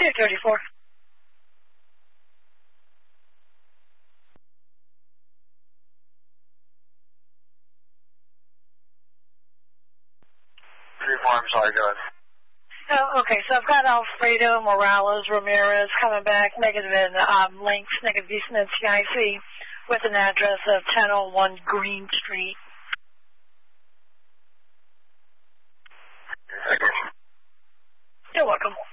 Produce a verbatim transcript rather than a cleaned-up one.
two thirty-four. thirty-four, I'm sorry, go ahead. Oh, okay, so I've got Alfredo Morales Ramirez coming back, negative in um, links, negative decent in C I C, with an address of ten oh one Green Street. Thank you. You're welcome.